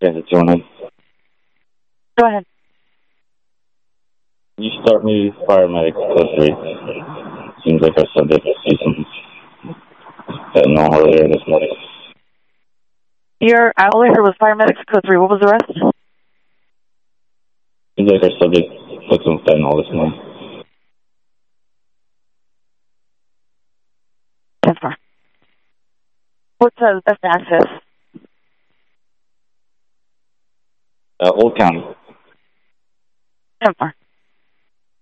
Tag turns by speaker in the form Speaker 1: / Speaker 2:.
Speaker 1: Yes, it's your name.
Speaker 2: Go ahead.
Speaker 1: Can you start me with paramedic code 3? Seems like our subject is some fentanyl earlier this morning.
Speaker 2: I only heard was paramedics code 3. What was the rest?
Speaker 1: Seems like our subject took some fentanyl this morning.
Speaker 2: 10-4. What's the best access?
Speaker 1: Old County.
Speaker 2: 10-4.